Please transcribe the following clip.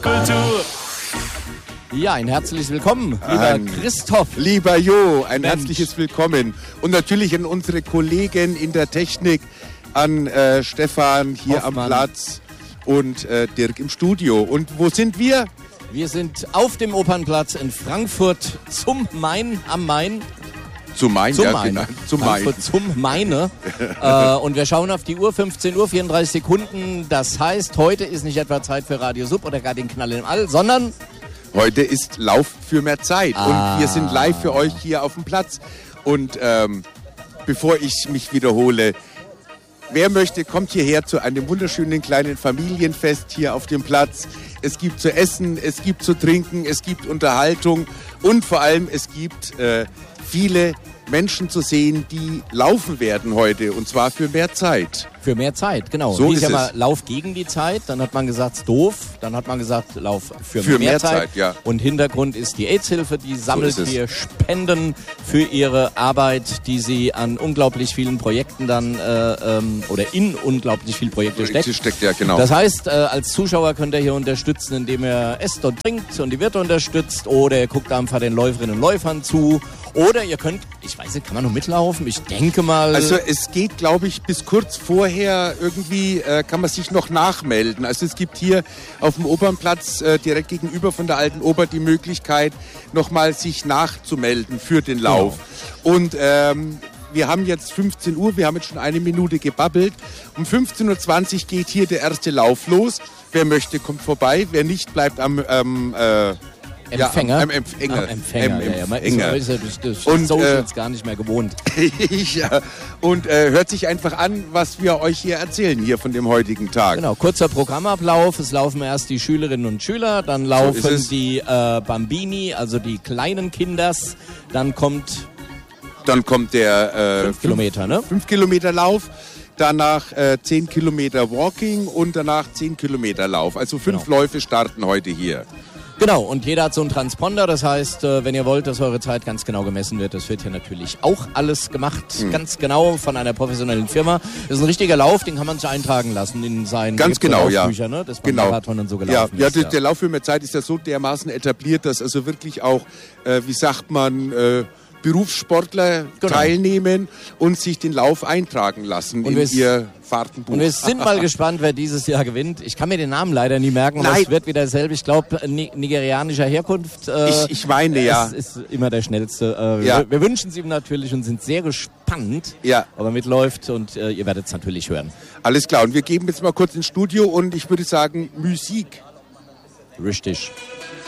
Kultur. Ja, ein herzliches Willkommen, lieber Christoph. Lieber Jo, ein herzliches Willkommen. Und natürlich an unsere Kollegen in der Technik, an Stefan hier Hoffmann am Platz und Dirk im Studio. Und wo sind wir? Wir sind auf dem Opernplatz in Frankfurt am Main. Zum Main, Zum ja, Main. genau. Zum Frankfurt Main. zum Maine. Und wir schauen auf die Uhr, 15 Uhr, 34 Sekunden. Das heißt, heute ist nicht etwa Zeit für Radio Sub oder gar den Knall im All, sondern... Heute ist Lauf für mehr Zeit und wir sind live für euch hier auf dem Platz. Und bevor ich mich wiederhole, wer möchte, kommt hierher zu einem wunderschönen kleinen Familienfest hier auf dem Platz. Es gibt zu essen, es gibt zu trinken, es gibt Unterhaltung und vor allem es gibt viele Menschen zu sehen, die laufen werden heute und zwar für mehr Zeit. Für mehr Zeit, genau. So Hieß ist ja mal es. Lauf gegen die Zeit, dann hat man gesagt, ist doof, dann hat man gesagt, Lauf für mehr Zeit. Ja. Und Hintergrund ist die AIDS-Hilfe, die sammelt ist es. hier Spenden für ihre Arbeit, die sie an unglaublich vielen Projekten dann, oder in unglaublich viele Projekte steckt. Steckt ja, genau. Das heißt, als Zuschauer könnt ihr hier unterstützen, indem ihr esst und trinkt und die Wirte unterstützt, oder ihr guckt einfach den Läuferinnen und Läufern zu, oder ihr könnt, ich weiß nicht, kann man noch mitlaufen? Ich denke mal... Also es geht, glaube ich, bis kurz vorher irgendwie kann man sich noch nachmelden. Also es gibt hier auf dem Opernplatz direkt gegenüber von der Alten Oper die Möglichkeit, nochmal sich nachzumelden für den Lauf. Genau. Und wir haben jetzt 15 Uhr, wir haben jetzt schon eine Minute gebabbelt. Um 15.20 Uhr geht hier der erste Lauf los. Wer möchte, kommt vorbei. Wer nicht, bleibt am Empfänger. am Empfänger. Ja. Man ist ja durch Und, Socials gar nicht mehr gewohnt. Ja. Und hört sich einfach an, was wir euch hier erzählen, hier von dem heutigen Tag. Genau, kurzer Programmablauf. Es laufen erst die Schülerinnen und Schüler, dann laufen die Bambini, also die kleinen Kinders. Dann kommt der 5 Kilometer, ne? 5 Kilometer Lauf. Danach 10 Kilometer Walking und danach 10 Kilometer Lauf. Also 5 Läufe starten heute hier. Genau, und jeder hat so einen Transponder, das heißt, wenn ihr wollt, dass eure Zeit ganz genau gemessen wird, das wird hier natürlich auch alles gemacht, ganz genau von einer professionellen Firma. Das ist ein richtiger Lauf, den kann man sich eintragen lassen in seinen Laufbüchern, ne? Das beim Marathon und so gelaufen ist. Der Lauf für mehr Zeit ist ja so dermaßen etabliert, dass also wirklich auch, wie sagt man, Berufssportler teilnehmen und sich den Lauf eintragen lassen in ihr Fahrtenbuch. Und wir sind mal gespannt, wer dieses Jahr gewinnt. Ich kann mir den Namen leider nie merken, aber es wird wieder dasselbe. Ich glaube, nigerianischer Herkunft. Ich meine, ja. Es ist immer der Schnellste. Wir wünschen es ihm natürlich und sind sehr gespannt, ob er mitläuft und ihr werdet es natürlich hören. Alles klar, und wir geben jetzt mal kurz ins Studio und ich würde sagen, Musik. Richtig.